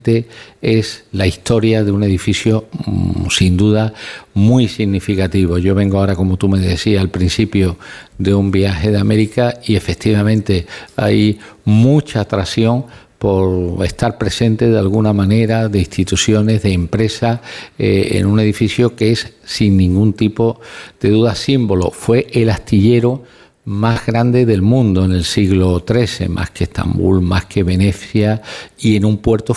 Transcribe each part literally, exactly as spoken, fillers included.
es la historia de un edificio sin duda muy significativo. Yo vengo ahora, como tú me decías al principio, de un viaje de América y efectivamente hay mucha atracción por estar presente de alguna manera de instituciones, de empresas, eh, en un edificio que es sin ningún tipo de duda símbolo. Fue el astillero más grande del mundo en el siglo trece, más que Estambul, más que Venecia, y en un puerto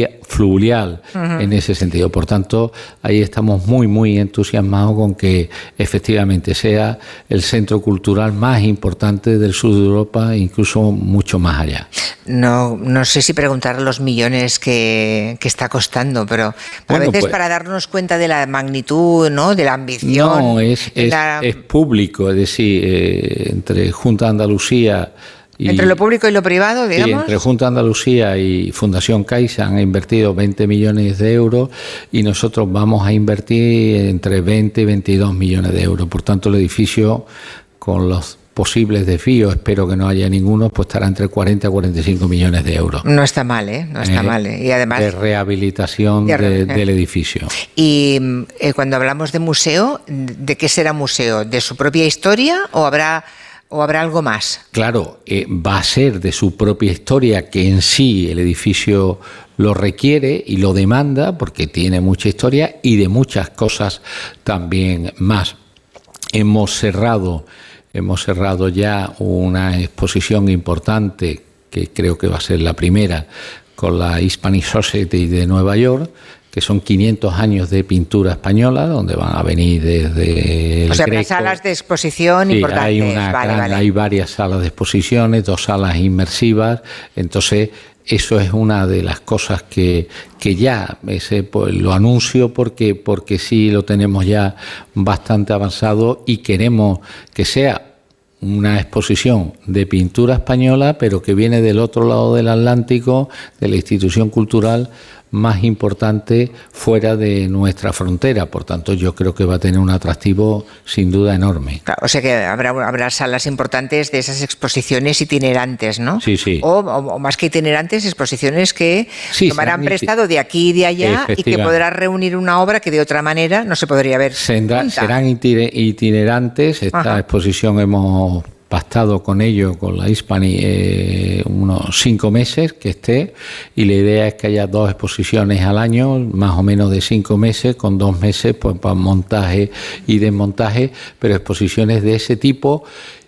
fluvial uh-huh. en ese sentido. Por tanto, ahí estamos muy, muy entusiasmados con que efectivamente sea el centro cultural más importante del sur de Europa, incluso mucho más allá. No, no sé si preguntar los millones que, que está costando, pero bueno, a veces pues, para darnos cuenta de la magnitud, ¿no?, de la ambición. No, es, es, la... es público, es decir, eh, entre Junta de Andalucía y... Entre lo público y lo privado, digamos. Sí, entre Junta de Andalucía y Fundación Caixa han invertido veinte millones de euros y nosotros vamos a invertir entre veinte y veintidós millones de euros. Por tanto, el edificio, con los posibles desvíos, espero que no haya ninguno, pues estará entre cuarenta y cuarenta y cinco millones de euros. No está mal, ¿eh? No está eh, mal. ¿eh? Y además, de rehabilitación de, de, del edificio. Y eh, cuando hablamos de museo, ¿de qué será museo? ¿De su propia historia o habrá, o habrá algo más? Claro, eh, va a ser de su propia historia, que en sí el edificio lo requiere y lo demanda, porque tiene mucha historia y de muchas cosas también más. Hemos cerrado Hemos cerrado ya una exposición importante, que creo que va a ser la primera, con la Hispanic Society de Nueva York, que son quinientos años de pintura española, donde van a venir desde el O sea, Greco. Las salas de exposición sí, importantes. Hay, una vale, gran, vale. hay varias salas de exposiciones, dos salas inmersivas, entonces eso es una de las cosas que, que ya ese, pues, lo anuncio porque, porque sí lo tenemos ya bastante avanzado y queremos que sea una exposición de pintura española, pero que viene del otro lado del Atlántico, de la institución cultural más importante fuera de nuestra frontera. Por tanto, yo creo que va a tener un atractivo sin duda enorme. Claro, o sea que habrá, habrá salas importantes de esas exposiciones itinerantes, ¿no? Sí, sí. O, o, o más que itinerantes, exposiciones que sí, tomarán prestado de aquí y de allá y que podrá reunir una obra que de otra manera no se podría ver. Será, serán itinerantes. Esta Ajá. exposición hemos pactado con ello, con la Hispani, eh, unos cinco meses que esté, y la idea es que haya dos exposiciones al año, más o menos de cinco meses, con dos meses pues para montaje y desmontaje, pero exposiciones de ese tipo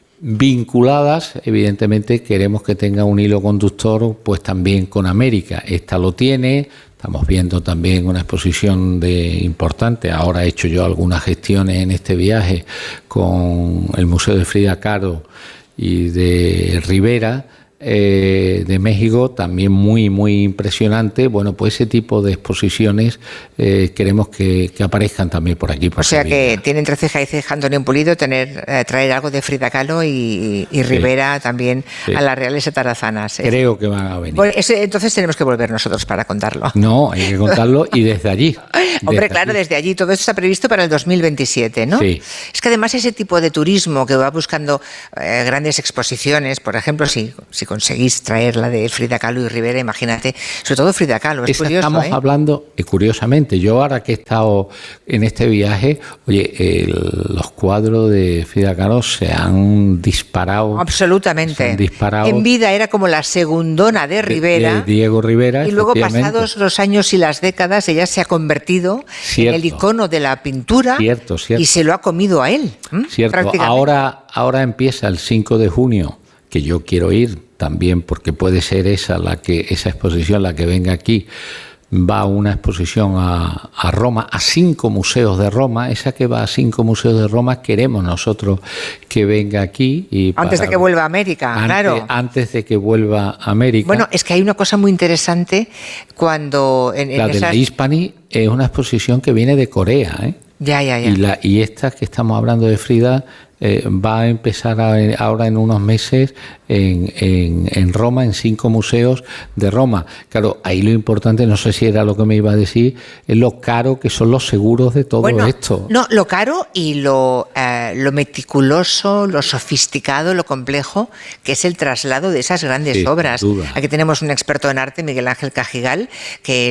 vinculadas, evidentemente queremos que tenga un hilo conductor pues también con América. Esta lo tiene. Estamos viendo también una exposición de importante. Ahora he hecho yo algunas gestiones en este viaje con el Museo de Frida Kahlo y de Rivera, eh, de México, también muy, muy impresionante. Bueno, pues ese tipo de exposiciones eh, queremos que, que aparezcan también por aquí. Por o sea Sevilla. Que tiene entre ceja y ceja Antonio Pulido tener, eh, traer algo de Frida Kahlo y, y Rivera sí, también sí. a las Reales Atarazanas. ¿eh? Creo que van a venir. Bueno, ese, entonces tenemos que volver nosotros para contarlo. No, hay que contarlo y desde allí. Hombre, desde claro, allí. desde allí. Todo esto está previsto para el dos mil veintisiete, ¿no? Sí. Es que además ese tipo de turismo que va buscando eh, grandes exposiciones, por ejemplo, si, si conseguís traer la de Frida Kahlo y Rivera, imagínate, sobre todo Frida Kahlo, es Esa curioso, estamos ¿eh? hablando, y curiosamente, yo ahora que he estado en este viaje, oye, el, los cuadros de Frida Kahlo se han disparado. Absolutamente. Se han disparado. En vida era como la segundona de Rivera. De, de Diego Rivera. Y luego, pasados los años y las décadas, ella se ha convertido cierto. en el icono de la pintura. Cierto, cierto. Y se lo ha comido a él. ¿m? Cierto. Ahora, ahora empieza el cinco de junio, que yo quiero ir también porque puede ser esa la que esa exposición la que venga aquí. Va una exposición a, a Roma, a cinco museos de Roma. Esa que va a cinco museos de Roma queremos nosotros que venga aquí. Y antes para, de que vuelva a América, antes, claro. Antes de que vuelva a América. Bueno, es que hay una cosa muy interesante cuando... En, en la esas... de la Hispani es una exposición que viene de Corea, ¿eh? Ya, ya, ya. Y, la, y esta que estamos hablando de Frida eh, va a empezar a, ahora en unos meses en, en, en Roma, en cinco museos de Roma. Claro, ahí lo importante, no sé si era lo que me iba a decir, es lo caro que son los seguros de todo bueno, esto. No, lo caro y lo, eh, lo meticuloso, lo sofisticado, lo complejo, que es el traslado de esas grandes sí, obras. sin duda. Aquí tenemos un experto en arte, Miguel Ángel Cajigal, que